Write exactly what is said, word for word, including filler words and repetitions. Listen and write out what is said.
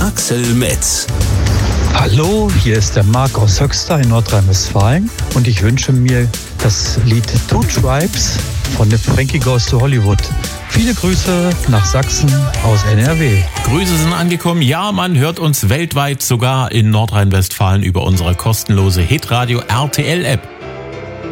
Axel Metz. Hallo, hier ist der Marc aus Höxter in Nordrhein-Westfalen und ich wünsche mir das Lied Two Tribes von The Frankie Goes to Hollywood. Viele Grüße nach Sachsen aus N R W. Grüße sind angekommen. Ja, man hört uns weltweit, sogar in Nordrhein-Westfalen über unsere kostenlose Hitradio R T L-App.